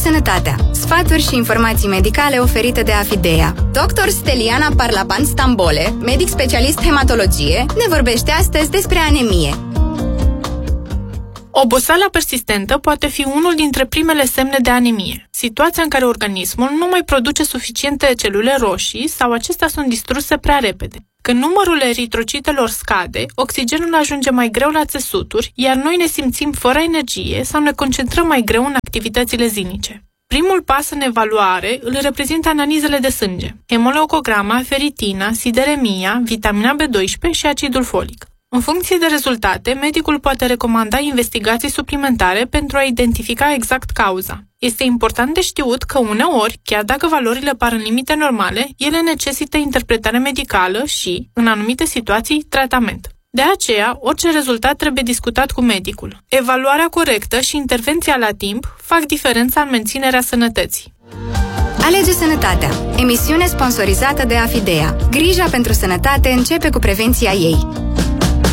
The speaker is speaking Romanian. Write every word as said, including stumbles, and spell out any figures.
Sănătatea. Sfaturi și informații medicale oferite de Afidea. doctor Steliana Parlapan Stambole, medic specialist hematologie, ne vorbește astăzi despre anemie. Oboseala persistentă poate fi unul dintre primele semne de anemie, situația în care organismul nu mai produce suficiente celule roșii sau acestea sunt distruse prea repede. Când numărul eritrocitelor scade, oxigenul ajunge mai greu la țesuturi, iar noi ne simțim fără energie sau ne concentrăm mai greu în activitățile zilnice. Primul pas în evaluare îl reprezintă analizele de sânge, hemoleucograma, feritina, sideremia, vitamina B doisprezece și acidul folic. În funcție de rezultate, medicul poate recomanda investigații suplimentare pentru a identifica exact cauza. Este important de știut că uneori, chiar dacă valorile par în limite normale, ele necesită interpretare medicală și, în anumite situații, tratament. De aceea, orice rezultat trebuie discutat cu medicul. Evaluarea corectă și intervenția la timp fac diferența în menținerea sănătății. Alege Sănătatea, emisiune sponsorizată de Afidea. Grija pentru sănătate începe cu prevenția ei.